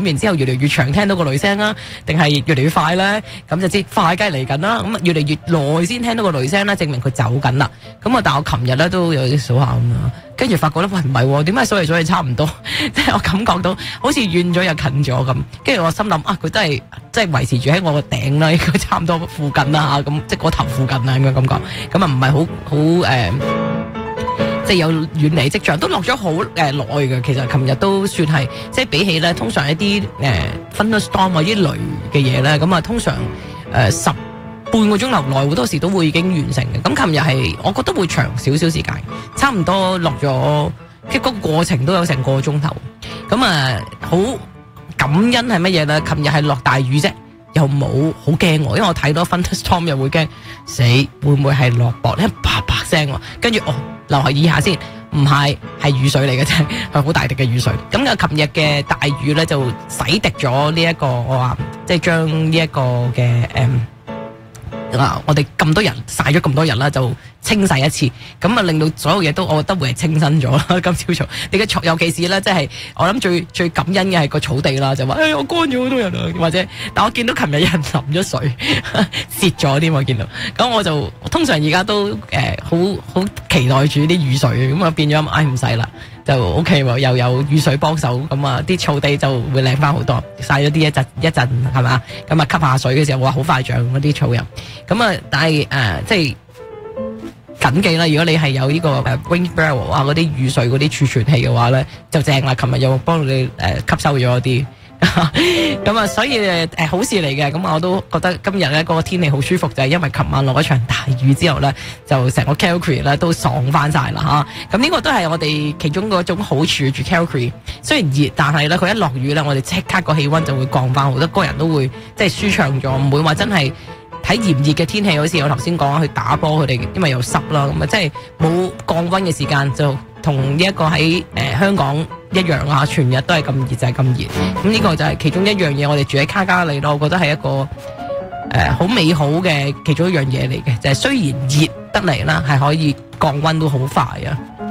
完之後越嚟越長聽到個雷聲啦，定係越嚟越快咧？咁就知快梗係嚟緊啦。咁越嚟越耐先聽到個雷聲咧，證明佢走緊啦。咁啊，但係我琴日咧都有啲數下咁啊，跟住發覺咧，喂唔係，點解數嚟數去差唔多？即係我感覺到好似遠咗又近咗咁。跟住我心諗啊，佢真係維持住喺我個頂啦，應該差唔多附近啦咁即係個頭附近啦，應該咁講。咁啊唔係好即係有遠離跡象，都落咗好耐嘅。其實琴日都算係，即係比起咧，通常一啲thunderstorm 或者雷嘅嘢咧，咁啊通常10半個鐘頭內好多時都會已經完成嘅。咁琴日係我覺得會長少少時間，差唔多落咗，即係個過程都有成個鐘頭。咁啊好感恩係乜嘢咧？琴日係落大雨啫。又冇好驚喎，因為我睇到 thunderstorm 又會驚死，會唔會係落雹咧？啪啪聲喎，跟住留意下先，唔係雨水嚟嘅啫，係好大滴嘅雨水。咁啊，琴日嘅大雨咧就洗滌咗呢一個，我話即係將呢一個嘅我哋咁多人曬咗咁多日啦，就清洗一次，咁啊令到所有嘢都我覺得會係清新咗啦。今朝早你嘅尤其是咧，即係我諗最感恩嘅係個草地啦，就話我乾咗好多人啊，或者但我見到琴日有人淋咗水，蝕咗添我見到，咁我就通常而家都好期待住啲雨水，咁啊變咗唔使啦。就 OK 喎，又有雨水幫手，咁啊啲草地就會靚翻好多，曬咗啲一陣係嘛，咁啊吸下水嘅時候，哇好快長嗰啲草又，咁啊但係即係緊記啦，如果你係有呢個rain barrel 啊嗰啲雨水嗰啲儲存器嘅話咧，就正啦。琴日又幫你吸收咗一啲。咁啊，所以好事嚟嘅。咁我都覺得今日咧嗰個天氣好舒服，就係因為琴晚落一場大雨之後咧，就成個 Calgary 咧都爽翻晒啦吓。咁呢個都係我哋其中嗰種好處住 Calgary。雖然熱，但係咧佢一落雨咧，我哋即刻個氣溫就會降翻好多，個人都會即係舒暢咗，唔會話真係睇炎熱嘅天氣，好似我頭先講去打波佢哋，因為又濕啦，咁啊即係冇降溫嘅時間就。同呢一個喺香港一樣啊，全日都係咁熱就係咁熱，咁呢個就係其中一樣嘢。我哋住喺卡加利咯，我覺得係一個好美好嘅其中一樣嘢嚟嘅，就係雖然熱得嚟啦，係可以降溫都好快啊。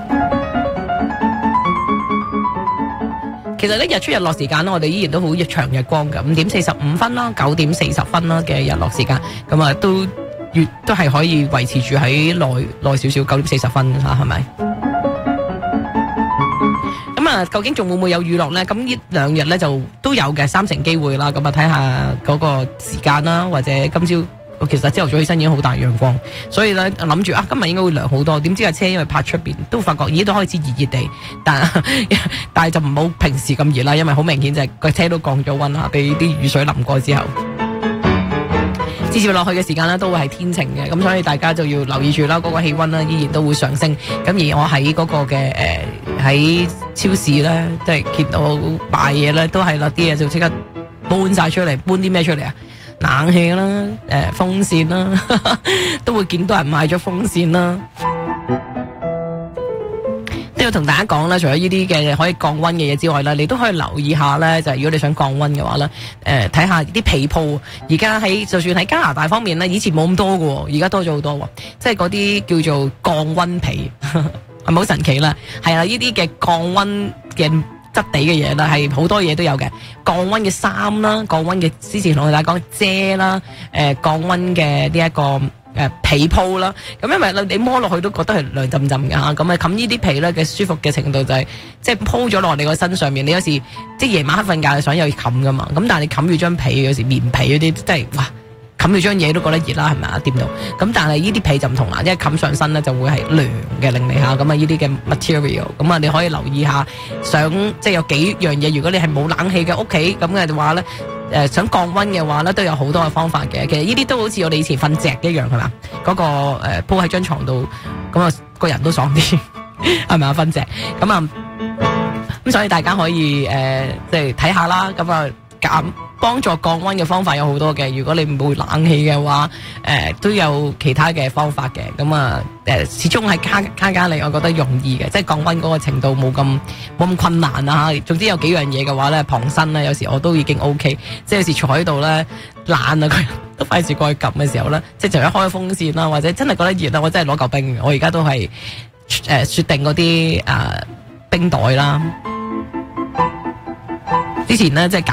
其實咧日出日落時間咧，我哋依然都好長日光嘅，5點45分啦，9點40分啦嘅日落時間，咁啊都係可以維持住喺耐少少9點40分嚇，係咪？究竟仲會唔會有雨落呢？咁呢兩日呢，就都有嘅3成機會啦。咁啊睇下嗰個時間啦，或者今朝其實朝頭早起身已經好大陽光，所以呢諗住今日應該會涼好多。點知架車因為泊出邊都發覺咦都開始熱熱地，但係就唔好平時咁熱啦，因為好明顯就係個車都降咗溫啦，俾啲雨水淋過之後。接住落去嘅時間咧，都會係天晴嘅，咁所以大家就要留意住啦。嗰個氣溫咧依然都會上升。咁而我喺嗰個嘅喺超市咧，即係見到賣嘢咧，都係啦，啲嘢就即刻搬晒出嚟。搬啲咩出嚟啊？冷氣啦，風扇啦，都會見到人買咗風扇啦。都要同大家講啦，除咗呢啲嘅可以降溫嘅嘢之外咧，你都可以留意下咧，就係如果你想降溫嘅話咧，睇下啲被鋪。而家就算喺加拿大方面咧，以前冇咁多喎，而家多咗好多喎，即係嗰啲叫做降溫被，係咪好神奇啦？係啦，呢啲嘅降溫嘅質地嘅嘢啦，係好多嘢都有嘅，降溫嘅衫啦，降溫嘅之前同大家講遮啦，降溫嘅呢一個。被鋪啦，咁因為你摸落去都覺得係涼浸浸嘅嚇，咁啊冚呢啲被咧嘅舒服嘅程度就係即係鋪咗落你個身上面。你有時即係夜晚黑瞓覺想有冚噶嘛，咁但係你冚住張被，有時棉被嗰啲即係哇冚住張嘢都覺得熱啦，係咪啊？掂到咁，但係呢啲被就唔同啦，因為冚上身咧就會係涼嘅令你嚇，咁啊呢啲嘅 material， 咁啊你可以留意下，想即係有幾樣嘢，如果你係冇冷氣嘅屋企咁嘅話咧。想降溫嘅話咧，都有好多嘅方法嘅。其實呢啲都好似我哋以前瞓席一樣，係嘛？嗰個鋪喺張床度，咁啊個人都爽啲，係咪啊？瞓席咁啊，咁所以大家可以即係睇下啦。咁啊幫助降溫嘅方法有好多嘅。如果你冇冷氣嘅話，都有其他嘅方法嘅。咁啊始終係卡加利，我覺得容易嘅，即係降溫嗰個程度冇咁困難啊嚇。總之有幾樣嘢嘅話咧，傍身咧，有時我都已經 OK。即係有時坐喺度咧懶啊，佢都費事過去撳嘅時候咧，即係就一開風扇啦，或者真係覺得熱啦，我真係攞嚿冰。我而家都係雪定嗰啲冰袋啦。之前咧即係